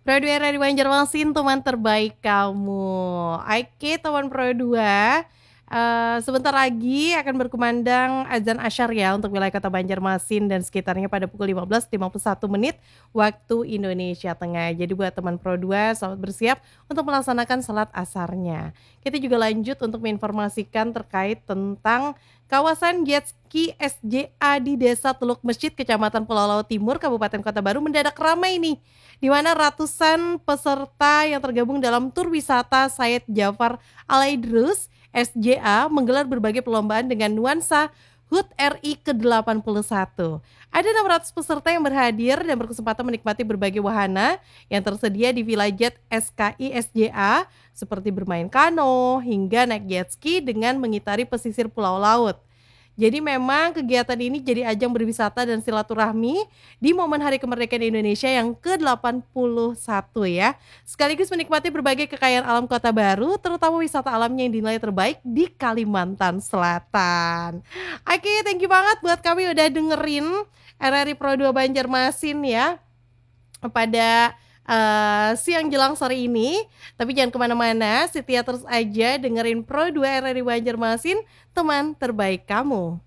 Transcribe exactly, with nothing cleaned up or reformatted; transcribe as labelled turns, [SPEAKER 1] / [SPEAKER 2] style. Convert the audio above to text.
[SPEAKER 1] Pro dua R R I Banjarmasin, teman terbaik kamu. Oke, teman Pro dua, eee, sebentar lagi akan berkumandang azan asyar ya untuk wilayah Kota Banjarmasin dan sekitarnya pada pukul lima belas lima puluh satu menit waktu Indonesia Tengah. Jadi buat teman Pro dua, selamat bersiap untuk melaksanakan salat asarnya. Kita juga lanjut untuk menginformasikan terkait tentang kawasan jet ski S J A di Desa Teluk Mesjid, Kecamatan Pulau Laut Timur, Kabupaten Kota Baru mendadak ramai nih, di mana ratusan peserta yang tergabung dalam tur wisata Syed Jafar Al-Idrus S J A menggelar berbagai perlombaan dengan nuansa H U T R I ke delapan puluh satu. Ada enam ratus peserta yang berhadir dan berkesempatan menikmati berbagai wahana yang tersedia di Villa Jet S K I S J A seperti bermain kano hingga naik jet ski dengan mengitari pesisir pulau laut. Jadi memang kegiatan ini jadi ajang berwisata dan silaturahmi di momen Hari Kemerdekaan Indonesia yang ke delapan puluh satu ya. Sekaligus menikmati berbagai kekayaan alam Kota Baru, terutama wisata alamnya yang dinilai terbaik di Kalimantan Selatan. Oke, thank you banget buat kami udah dengerin R R I Pro dua Banjarmasin ya, pada, eee, siang jelang sore ini. Tapi jangan kemana-mana, setia terus aja dengerin Pro dua R R I Banjarmasin, teman terbaik kamu.